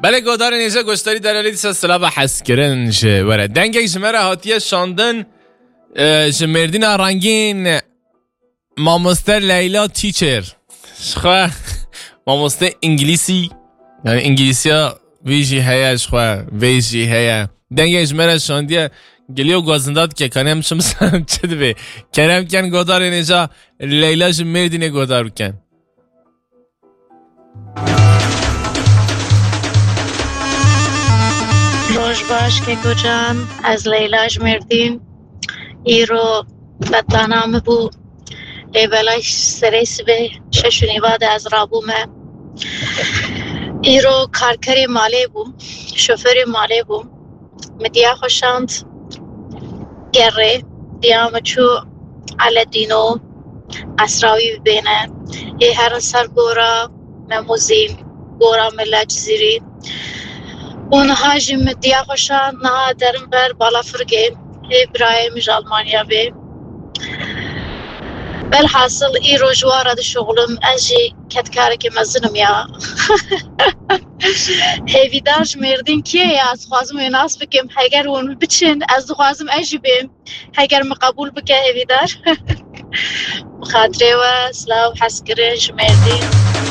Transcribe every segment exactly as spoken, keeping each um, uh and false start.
بله گودار نیزه گشتاری در علی دیسا سلابه حس کرن شه وره دنگه جمعه هاتیه شاندن جمردین رنگین ماموستر لیلا تیچر شخواه ماموستر انگلیسی یعنی انگلیسی ها ویجی هیا شخواه ویجی هیا دنگه جمعه شاندیه گلیو گازنداد که کنم شمسان چه دوی کنم کن گودار نیزه لیلا جمردین گودار کن روش باش که گوجان از لیلاج مردین ای رو بدلانامه بو لیبلاش سریس به ششونی بعد از رابومه ای رو کارکری مالی بو شوفری مالی بو مدیا خوشاند گره دیامه چو علدینو اسراوی ببینه ای هر سر گورا مموزین گورا ملاج زیری اونها جیم دیا خوشان نه درم بر بالا فرگه ابراهیم جالمانیا به بل حاصل ای روزوارد شغلم اجی کتکاره که مزنم یا هیویدارش مردین کیه یا از خوازم ایناس بکم هگر اون بچین از خوازم اجی بیم هگر مقبول بکه هیویدار مخاطره و سلاو حس کرنش مردین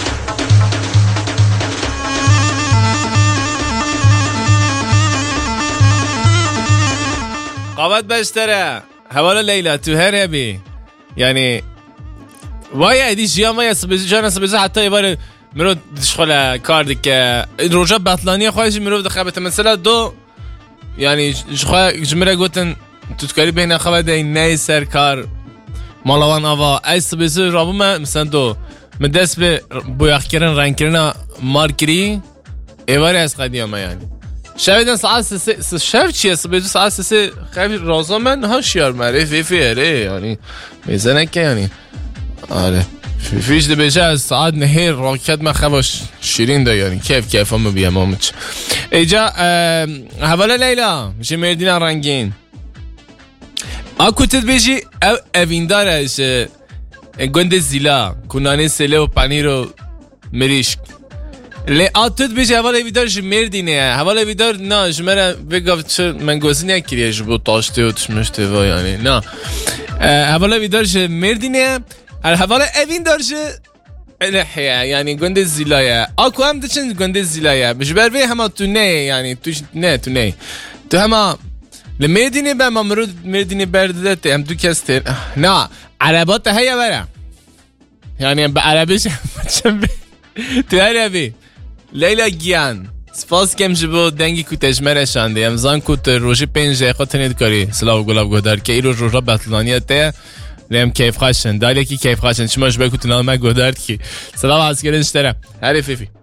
قابت بشتره حوالا لیلا تو هر هبی یعنی وای ایدی جیان وای سبزی جان سبزی حتی یه بار مرو دشخل کار دیگه روژا بطلانی خواهیش مرو دخبت مثلا دو یعنی خواهی جمره گوتن توتکاری بین خواهد این نی سر کار مالوان آوا ای سبزی رابو من مثلا دو من دست به بویاخ کردن رنگ کردن مار کری ایواری از قدیمه یعنی شاید ساعت سه شب چیه سبزی ساعت سه خیلی رازا من ها شیار معرفی فیره یعنی میزنه که یعنی آره فیش ده بشه از ساعت نهیر راکت من خواهش شیرین ده یعنی کیف کیف هم بیم آموچ ایجا حوالا لیلا میشه مردین رنگین آکو تد بیشی او اوین داره گنده زیلا کنانه سله و پنیر و مریشک لی آتود بیش حوالا ویدارش مردینه حوالا ویدار نه شماره بگفت چه من گوزی نکریه شو بود تاشته و تشمشته و یعنی نه حوالا ویدارش مردینه حوالا اوین دارش الحیه یعنی گنده زیلایه آکو هم دچن گنده زیلایه بش بر وی همه تو نه یعنی توش نه تو نه تو همه لمردینه به ما مرود مردینه برده هم تو کسته نه عربات هیا بره یعنی به عربیش هم تو عربی لیلا گیان سپاس کم جبو دنگی کو تجمره شانده امزان کو روشی پنجه خاطر کاری سلام گلاب گودار که ایرو روزا بطلانیته لیم کیف خاشن دالی کی کیف خاشن شما جبه کو تنام گودار کی سلام از گرنش تره هری فیفی